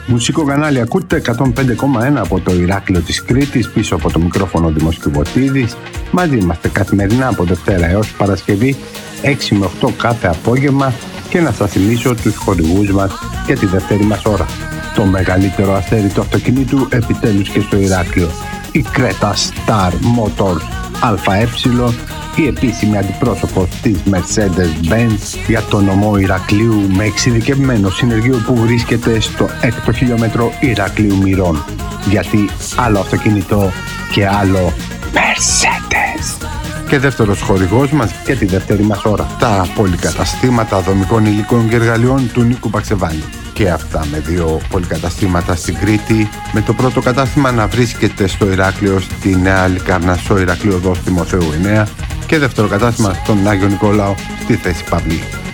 Μουσικό κανάλι ακούτε 105,1 από το Ηράκλειο της Κρήτης, πίσω από το μικρόφωνο Δημός Κιβωτίδης. Μαζί είμαστε καθημερινά από Δευτέρα έως Παρασκευή 6 με 8 κάθε απόγευμα και να σας θυμίσω τους χορηγούς μας για τη δεύτερη μας ώρα. Το μεγαλύτερο αστέρι του αυτοκινήτου επιτέλους και στο Ηράκλειο. Η Creta Star Motors ΑΕ, η επίσημη αντιπρόσωπος της Mercedes-Benz για το νομό Ηρακλείου, με εξειδικευμένο συνεργείο που βρίσκεται στο 6ο χιλιόμετρο Ηρακλείου Μυρών. Γιατί άλλο αυτοκίνητο και άλλο Mercedes. Και δεύτερος χορηγός μας για τη δεύτερη μας ώρα, τα πολυκαταστήματα δομικών υλικών και εργαλειών του Νίκου Παξεβάνη. Και αυτά με δύο πολυκαταστήματα στην Κρήτη, με το πρώτο κατάστημα να βρίσκεται στο Ηράκλειο, στη Νέα Λικάρνασσο, Ηρακλείο Οδός Τιμοθέου 9, και δεύτερο κατάστημα στον Άγιο Νικόλαο, στη Θέση Παυλή.